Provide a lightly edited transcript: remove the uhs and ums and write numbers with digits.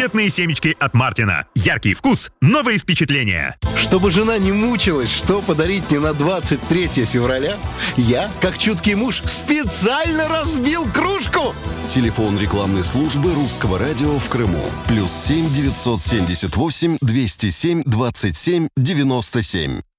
Кассетные семечки от Мартина. Яркий вкус, новые впечатления. Чтобы жена не мучилась, что подарить мне на 23 февраля, я, как чуткий муж, специально разбил кружку. Телефон рекламной службы Русского радио в Крыму. +7 978 207 27 97.